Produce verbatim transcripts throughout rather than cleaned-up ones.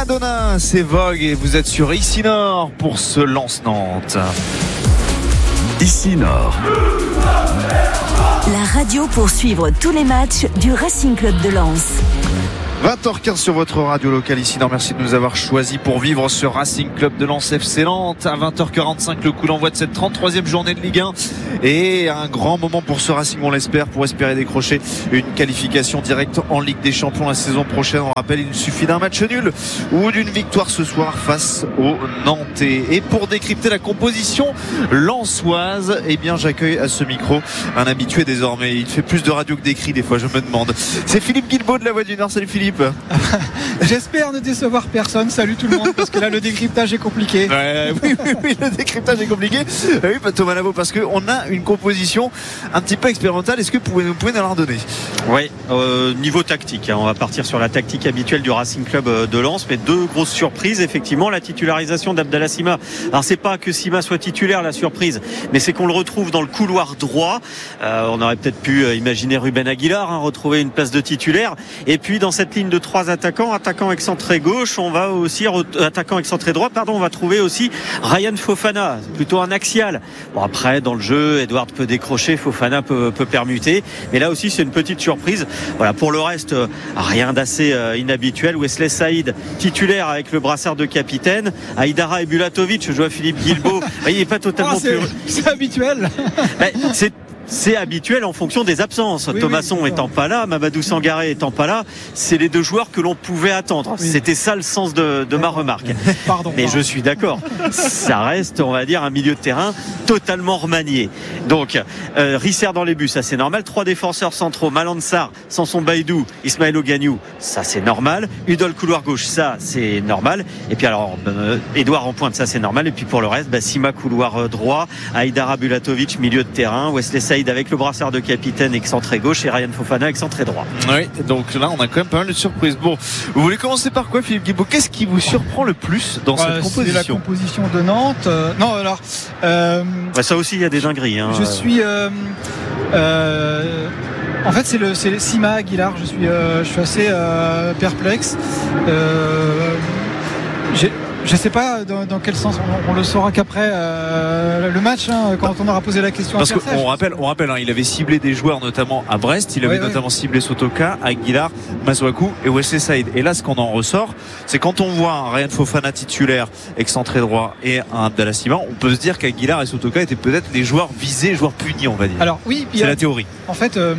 Madonna, c'est Vogue et vous êtes sur Ici Nord pour ce Lens-Nantes. Ici Nord. La radio pour suivre tous les matchs du Racing Club de Lens. vingt heures quinze sur votre radio locale Ici Nord. Merci de nous avoir choisis pour vivre ce Racing Club de Lens F C Nantes. À vingt heures quarante-cinq, le coup d'envoi de cette trente-troisième journée de Ligue un. Et un grand moment pour ce Racing, on l'espère, pour espérer décrocher une qualification directe en Ligue des Champions la saison prochaine. On rappelle, il suffit d'un match nul ou d'une victoire ce soir face aux Nantais. Et pour décrypter la composition lensoise, eh bien, j'accueille à ce micro un habitué désormais. Il fait plus de radio que d'écrit des fois, je me demande. C'est Philippe Guilbaud de La Voix du Nord. Salut Philippe. J'espère ne décevoir personne. Salut tout le monde, parce que là le décryptage est compliqué. Ouais, oui, oui, oui, le décryptage est compliqué. Oui, pas Thomas Lavaux, parce qu'on a une composition un petit peu expérimentale. Est-ce que vous pouvez, vous pouvez nous la redonner? Oui, euh, niveau tactique, hein, on va partir sur la tactique habituelle du Racing Club de Lens, mais deux grosses surprises. Effectivement, la titularisation d'Abdallah Sima. Alors c'est pas que Sima soit titulaire la surprise, mais c'est qu'on le retrouve dans le couloir droit. Euh, on aurait peut-être pu imaginer Ruben Aguilar hein, retrouver une place de titulaire. Et puis dans cette ligne de trois attaquants, attaquant excentré gauche, on va aussi attaquant excentré droit, pardon, on va trouver aussi Ryan Fofana, plutôt un axial. Bon après dans le jeu, Edouard peut décrocher, Fofana peut, peut permuter, mais là aussi c'est une petite surprise. Voilà, pour le reste, rien d'assez inhabituel. Wesley Saïd titulaire avec le brassard de capitaine, Aïdara et Bulatovic, je vois Philippe Guilbaud, il n'est pas totalement oh, c'est, plus... c'est habituel. Ben, c'est C'est habituel en fonction des absences. Oui, Thomasson oui, étant pas là, Mamadou Sangaré étant pas là, c'est les deux joueurs que l'on pouvait attendre. Oui. C'était ça le sens de, de ma remarque. Pardon. Mais pardon. Je suis d'accord. Ça reste, on va dire, un milieu de terrain totalement remanié. Donc, euh, Risser dans les buts, ça c'est normal. Trois défenseurs centraux, Malansar, Samson Baïdou, Ismaël Ogagnou, ça c'est normal. Udol couloir gauche, ça c'est normal. Et puis alors, euh, Edouard en pointe, ça c'est normal. Et puis pour le reste, bah, Sima couloir droit, Aïdara Bulatovic milieu de terrain, Wesley Saïd avec le brassard de capitaine excentré gauche et Ryan Fofana excentré droit. Oui, donc là on a quand même pas mal de surprises. Bon, vous voulez commencer par quoi, Philippe Guilbaud? Qu'est-ce qui vous surprend le plus dans bah, cette composition? C'est la composition de Nantes. Euh, non, alors. Euh, bah, ça aussi, il y a des dingueries. Hein. Je suis. Euh, euh, en fait, c'est le, c'est le Sima Aguilar. Je suis, euh, je suis assez euh, perplexe. Euh, j'ai. Je ne sais pas dans, dans quel sens, on, on le saura qu'après euh, le match, hein, quand on aura posé la question. Parce à Perset, qu'on rappelle, on rappelle hein, il avait ciblé des joueurs notamment à Brest, il avait oui, notamment oui. ciblé Sotoka, Aguilar, Masuaku et Wesley Saïd. Et là, ce qu'on en ressort, c'est quand on voit un Ryan Fofana titulaire, excentré droit et un Abdallah Sima, on peut se dire qu'Aguilar et Sotoka étaient peut-être les joueurs visés, les joueurs punis, on va dire. Alors oui, c'est a, la théorie. En fait, euh,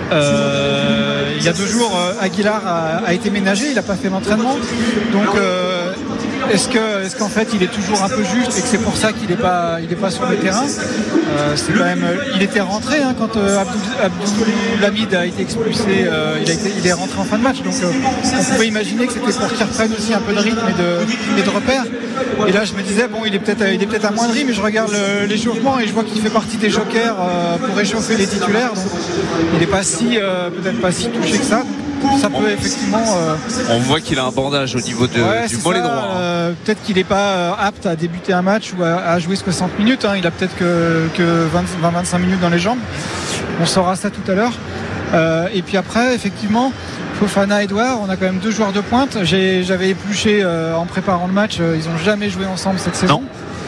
euh, il y a deux jours, euh, Aguilar a, a été ménagé, il n'a pas fait l'entraînement, donc. Euh, Est-ce, que, est-ce qu'en fait il est toujours un peu juste et que c'est pour ça qu'il n'est pas, il est pas sur le terrain euh, c'est quand même, il était rentré hein, quand euh, Abdou, Abdou Lamid a été expulsé, euh, il, a été, il est rentré en fin de match, donc euh, on pouvait imaginer que c'était pour qu'il reprenne aussi un peu de rythme et de, et de repères. Et là je me disais bon il est peut-être, il est peut-être amoindri, mais je regarde le, l'échauffement et je vois qu'il fait partie des jokers euh, pour réchauffer les titulaires, donc il n'est pas si, euh, peut-être pas si touché que ça. Ça peut effectivement. Euh... On voit qu'il a un bandage au niveau de, ouais, du mollet droit. Euh, peut-être qu'il n'est pas euh, apte à débuter un match ou à, à jouer soixante minutes. Hein. Il a peut-être que, que vingt à vingt-cinq minutes dans les jambes. On saura ça tout à l'heure. Euh, et puis après, effectivement, Fofana, Edouard, on a quand même deux joueurs de pointe. J'ai, j'avais épluché euh, en préparant le match. Euh, ils n'ont jamais joué ensemble cette saison.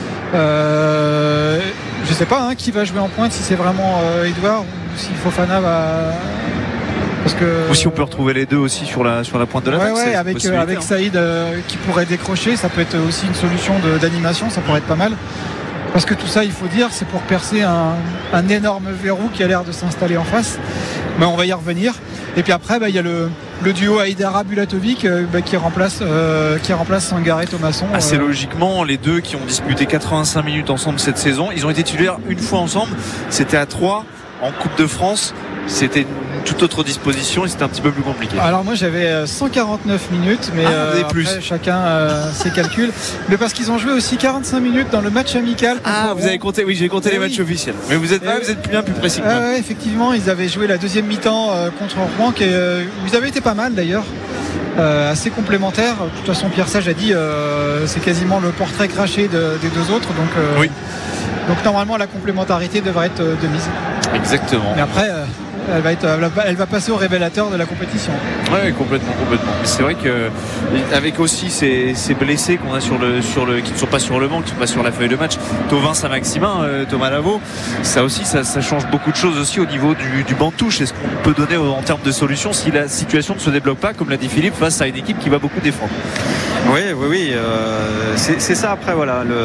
Euh, je ne sais pas hein, qui va jouer en pointe, si c'est vraiment euh, Edouard ou si Fofana va. Parce que, ou si on peut retrouver les deux aussi sur la, sur la pointe de l'attaque. Ouais, ouais, avec, euh, avec hein. Saïd euh, qui pourrait décrocher, ça peut être aussi une solution de, d'animation, ça pourrait être pas mal. Parce que tout ça, il faut dire, c'est pour percer un, un énorme verrou qui a l'air de s'installer en face. Mais on va y revenir. Et puis après, bah, il y a le, le duo Aïdara Bulatovic euh, bah, qui remplace, euh, qui remplace Sangaré Thomasson. Assez euh... logiquement, les deux qui ont disputé quatre-vingt-cinq minutes ensemble cette saison, ils ont été titulaires une fois ensemble. C'était à Troyes en Coupe de France. C'était une toute autre disposition et c'était un petit peu plus compliqué. Alors moi j'avais cent quarante-neuf minutes, mais ah, euh, après, plus. chacun euh, ses calculs. Mais parce qu'ils ont joué aussi quarante-cinq minutes dans le match amical. Ah, vous avez compté, oui, j'ai compté et les oui. matchs officiels. Mais vous êtes, ah, vous êtes bien plus précis. Ah, ouais, effectivement, ils avaient joué la deuxième mi-temps euh, contre Rouen, qui euh, ils avaient été pas mal d'ailleurs. Euh, assez complémentaire. De toute façon, Pierre Sage a dit euh, c'est quasiment le portrait craché de, des deux autres. Donc, euh, oui. donc normalement, la complémentarité devrait être de mise. Exactement. Mais après. Euh, elle va, être, elle va passer au révélateur de la compétition. Oui, complètement, complètement. C'est vrai que avec aussi ces, ces blessés qu'on a sur le, sur le, qui ne sont pas sur le banc, qui ne sont pas sur la feuille de match, Thauvin, Saint-Maximin, euh, Thomas Lavaux, ça aussi, ça, ça change beaucoup de choses aussi au niveau du, du banc de touche. Est-ce qu'on peut donner en termes de solutions si la situation ne se débloque pas, comme l'a dit Philippe, face à une équipe qui va beaucoup défendre? Oui, oui, oui. Euh, c'est, c'est ça après, voilà. Le...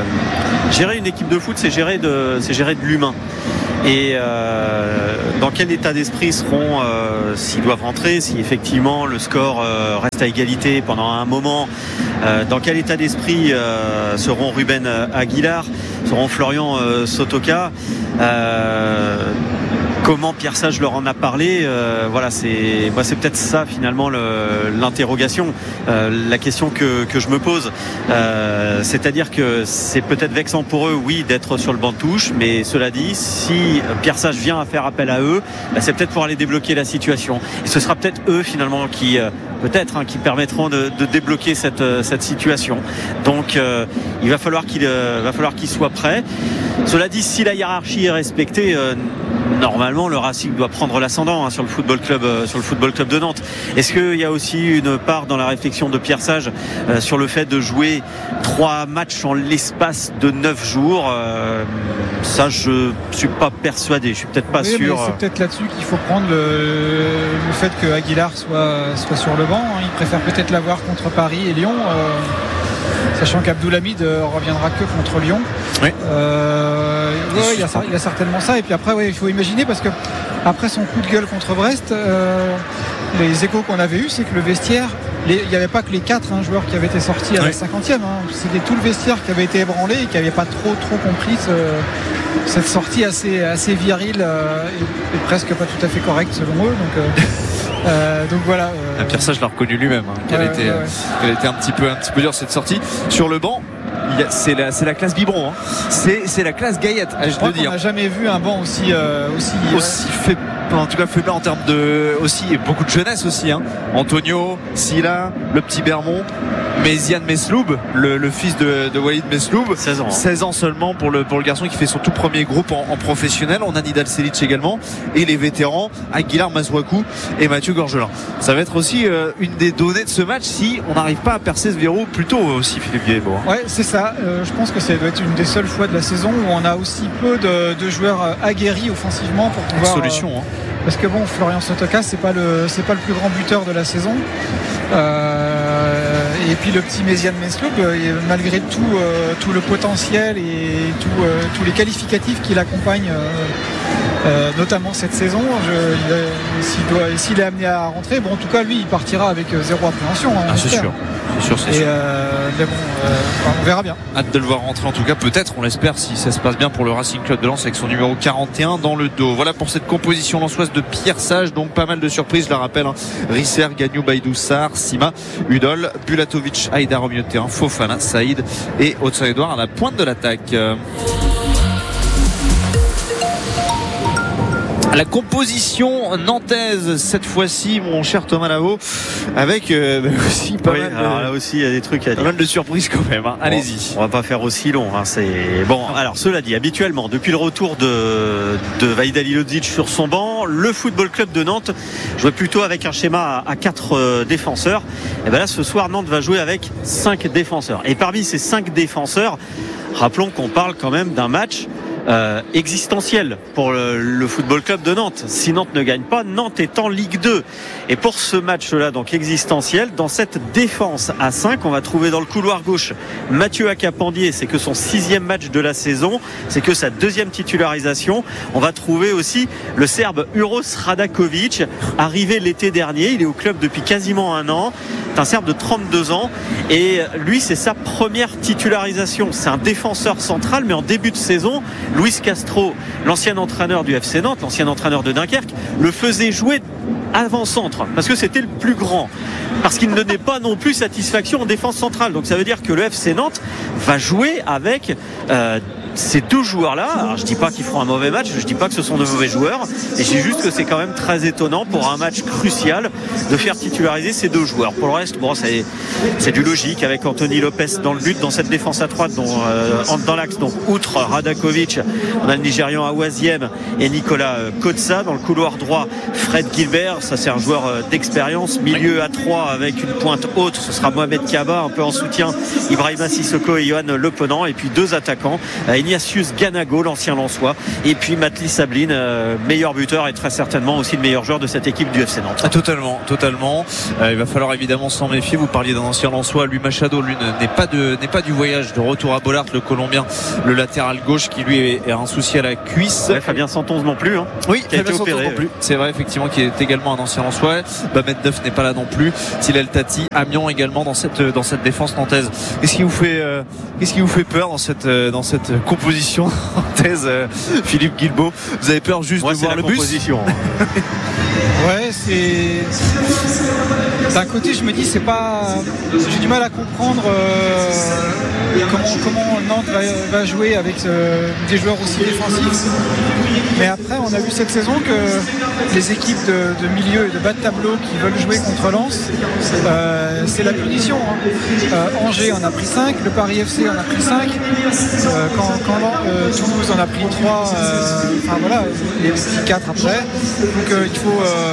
Gérer une équipe de foot, c'est gérer de, c'est gérer de l'humain. Et euh, dans quel état d'esprit seront euh, s'ils doivent rentrer, si effectivement le score euh, reste à égalité pendant un moment, euh, dans quel état d'esprit euh, seront Ruben Aguilar, seront Florian euh, Sotoka, euh, comment Pierre Sage leur en a parlé, euh, voilà, c'est, bah, c'est peut-être ça finalement le, l'interrogation, euh, la question que, que je me pose. Euh, c'est-à-dire que c'est peut-être vexant pour eux, oui, d'être sur le banc de touche, mais cela dit, si Pierre Sage vient à faire appel à eux, bah, c'est peut-être pour aller débloquer la situation. Et ce sera peut-être eux finalement qui, euh, peut-être, hein, qui permettront de, de débloquer cette, cette situation. Donc, euh, il va falloir qu'il, euh, va falloir qu'ils soient prêts. Cela dit, si la hiérarchie est respectée, euh, normalement le Racing doit prendre l'ascendant hein, sur le football club euh, sur le football club de Nantes. Est-ce qu'il y a aussi une part dans la réflexion de Pierre Sage euh, sur le fait de jouer trois matchs en l'espace de neuf jours? euh, Ça, je suis pas persuadé. Je suis peut-être pas oui, sûr. Mais c'est peut-être là-dessus qu'il faut prendre le, le fait que Aguilar soit soit sur le banc. Il préfère peut-être l'avoir contre Paris et Lyon. Euh... Sachant qu'Abdoulhamid euh, reviendra que contre Lyon. Oui. Euh, ouais, il, y a, il y a certainement ça. Et puis après, ouais, il faut imaginer parce que après son coup de gueule contre Brest, euh, les échos qu'on avait eus, c'est que le vestiaire, les, il n'y avait pas que les quatre hein, joueurs qui avaient été sortis à oui. la cinquantième. Hein. C'était tout le vestiaire qui avait été ébranlé et qui n'avait pas trop trop compris ce, cette sortie assez, assez virile euh, et, et presque pas tout à fait correcte selon eux. Donc, euh, Euh, donc voilà. Euh... Pierre Sage l'a reconnu lui-même, hein, qu'elle, ouais, était, ouais, ouais. qu'elle était un petit peu, un petit peu dure cette sortie. Sur le banc, il y a, c'est, la, c'est la classe biberon, hein. c'est, c'est la classe Gaillette, je crois de qu'on dire. n'a jamais vu un banc aussi, euh, aussi, aussi fait, en tout cas faible en termes de aussi et beaucoup de jeunesse aussi. Hein. Antonio, Silla, le petit Bermond. Méziane Mesloub, le, le fils de, de Walid Mesloub, seize ans, hein. seize ans seulement pour le, pour le garçon qui fait son tout premier groupe en, en professionnel. On a Nidal Selic également et les vétérans Aguilar Masuaku et Mathieu Gorgelin. Ça va être aussi euh, une des données de ce match si on n'arrive pas à percer ce verrou plus tôt aussi, Philippe Guillemot. Ouais, c'est ça. Euh, je pense que ça doit être une des seules fois de la saison où on a aussi peu de, de joueurs aguerris offensivement pour pouvoir. Solution. Euh, hein. Parce que bon, Florian Sotoka, c'est pas le, c'est pas le plus grand buteur de la saison. Euh, et puis le petit Méziane Mesloub, euh, malgré tout, euh, tout le potentiel et tout, euh, tous les qualificatifs qui l'accompagnent, euh, euh, notamment cette saison, je, il, euh, s'il, doit, s'il est amené à rentrer, bon, en tout cas, lui, il partira avec zéro appréhension. Hein, ah, c'est sûr. C'est sûr, c'est et sûr. Euh, mais bon, euh, enfin, on verra bien. Hâte de le voir rentrer en tout cas, peut-être, on l'espère, si ça se passe bien pour le Racing Club de Lens avec son numéro quarante et un dans le dos. Voilà pour cette composition lensoise de Pierre Sage, donc pas mal de surprises, je la rappelle, hein. Risser, Gagnou, Baïdou, Sarr, Sima, Udol, Bulatovic, Haïdar au milieu de terrain, Fofana, Saïd et Hudson-Edouard à la pointe de l'attaque. La composition nantaise cette fois-ci, mon cher Thomas Lavaux, avec euh, aussi pas oui, mal. Alors de, là aussi, il y a des trucs à dire. Pas mal de surprises quand même. Hein. Allez-y. On va pas faire aussi long. Hein. C'est bon. Alors cela dit, habituellement, depuis le retour de de Vahid Halilovic sur son banc, le Football Club de Nantes jouait plutôt avec un schéma à, à quatre euh, défenseurs. Et ben là, ce soir, Nantes va jouer avec cinq défenseurs. Et parmi ces cinq défenseurs, rappelons qu'on parle quand même d'un match. Euh, existentiel pour le, le Football Club de Nantes. Si Nantes ne gagne pas, Nantes est en Ligue deux. Et pour ce match-là, donc existentiel, dans cette défense à cinq, on va trouver dans le couloir gauche Mathieu Akapandier, c'est que son sixième match de la saison, c'est que sa deuxième titularisation. On va trouver aussi le Serbe Uros Radakovic, arrivé l'été dernier, il est au club depuis quasiment un an. C'est un Serbe de trente-deux ans et lui, c'est sa première titularisation. C'est un défenseur central, mais en début de saison, Luis Castro, l'ancien entraîneur du F C Nantes, l'ancien entraîneur de Dunkerque, le faisait jouer avant-centre parce que c'était le plus grand, parce qu'il ne donnait pas non plus satisfaction en défense centrale. Donc ça veut dire que le F C Nantes va jouer avec euh, ces deux joueurs-là, alors je dis pas qu'ils feront un mauvais match, je dis pas que ce sont de mauvais joueurs, et je dis juste que c'est quand même très étonnant pour un match crucial de faire titulariser ces deux joueurs. Pour le reste, bon, c'est, c'est du logique avec Anthony Lopez dans le but, dans cette défense à trois, dont, euh, dans l'axe, donc outre Radakovic, on a le Nigérian Awaziem et Nicolas Kotsa. Dans le couloir droit, Fred Gilbert, ça c'est un joueur d'expérience. Milieu à trois avec une pointe haute, ce sera Mohamed Kaba, un peu en soutien, Ibrahima Sissoko et Johan Le Penant, et puis deux attaquants, Ignatius Ganago, l'ancien Lensois, et puis Matli Sablin, euh, meilleur buteur et très certainement aussi le meilleur joueur de cette équipe du F C Nantes. Ah, totalement, totalement. Euh, il va falloir évidemment s'en méfier. Vous parliez d'un ancien Lensois, lui Machado, lui n'est pas de n'est pas du voyage de retour à Bollaert, le Colombien, le latéral gauche qui lui a un souci à la cuisse. Ouais, Fabien Santonze non plus. Hein, oui, qui a été opéré. Non plus. C'est vrai effectivement qu'il est également un ancien Lensois. Bamet Neuf n'est pas là non plus. Tilel Tati, Amiens également dans cette dans cette défense nantaise. Qu'est-ce qui vous fait euh, qu'est-ce qui vous fait peur dans cette euh, dans cette composition nantaise, euh, Philippe Guilbeault? Vous avez peur juste Moi, de voir le bus? Ouais, c'est d'un côté je me dis c'est pas, j'ai du mal à comprendre euh, comment, comment Nantes va, va jouer avec euh, des joueurs aussi défensifs, mais après on a vu cette saison que les équipes de, de milieu et de bas de tableau qui veulent jouer contre Lens, euh, c'est la punition, hein. euh, Angers en a pris cinq, le Paris F C en a pris cinq, euh, quand, quand euh, Toulouse en a pris trois, euh, enfin voilà, les petits quatre après, donc euh, il faut euh,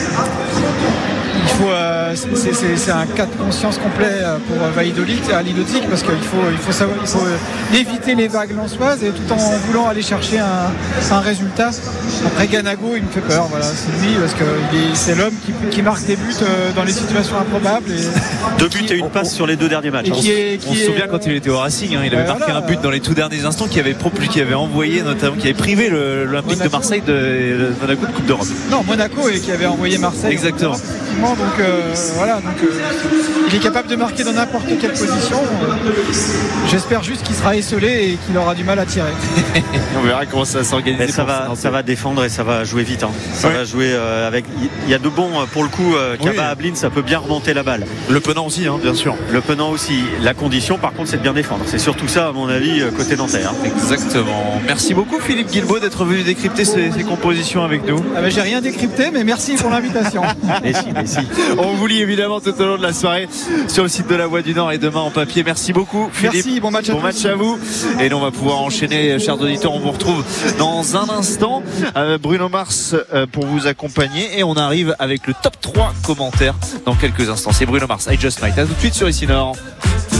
il faut euh, c'est, c'est, c'est un cas de conscience complet pour Valladolid à Lidotique, parce qu'il faut, il faut savoir, il faut éviter les vagues lensoises et tout en voulant aller chercher un, un résultat. Après Ganago, il me fait peur, voilà, c'est lui parce que il est, c'est l'homme qui, qui marque des buts dans les situations improbables. Et, deux buts et une passe sur les deux derniers matchs. Hein. Qui est, qui on se souvient quand il était au Racing, hein, il avait ouais, marqué voilà. un but dans les tout derniers instants qui avait, qui avait envoyé notamment, qui avait privé le, l'Olympique Monaco. de Marseille de, de Monaco de Coupe d'Europe. Non, Monaco et qui avait envoyé Marseille. Exactement. Donc euh, voilà, donc euh, il est capable de marquer dans n'importe quelle position. J'espère juste qu'il sera esselé et qu'il aura du mal à tirer. On verra comment ça va s'organiser. Ça va, ça va défendre et ça va jouer vite. Hein. Ça ouais. va jouer euh, avec. Il y a de bons pour le coup. Euh, Kaba, oui. Ablin, ça peut bien remonter la balle. Le Penant aussi, hein, bien sûr. Le Penant aussi. La condition, par contre, c'est de bien défendre. C'est surtout ça, à mon avis, côté nantais. Hein. Exactement. Merci beaucoup, Philippe Guilbeault, d'être venu décrypter ces, ces compositions avec nous. Ah ben, j'ai rien décrypté, mais merci pour l'invitation. Et si, et si. On vous lit évidemment tout au long de la soirée sur le site de La Voix du Nord et demain en papier. Merci beaucoup, Philippe. Merci, bon match à, bon match à vous. Et nous, on va pouvoir enchaîner, chers auditeurs. On vous retrouve dans un instant. Euh, Bruno Mars euh, pour vous accompagner. Et on arrive avec le top trois commentaires dans quelques instants. C'est Bruno Mars, I Just Might. À tout de suite sur Ici Nord.